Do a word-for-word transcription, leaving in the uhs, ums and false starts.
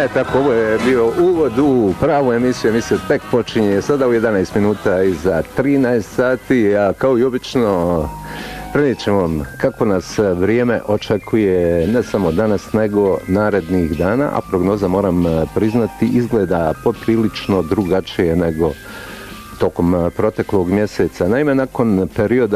E, tako, ovo je bio uvod u pravu emisiju, emisija tek počinje sada u jedanaest minuta iza trinaest sati, a kao i obično prenijet ćemo vam kako nas vrijeme očekuje ne samo danas nego narednih dana, a prognoza, moram priznati, izgleda poprilično drugačije nego tokom proteklog mjeseca. Naime, nakon perioda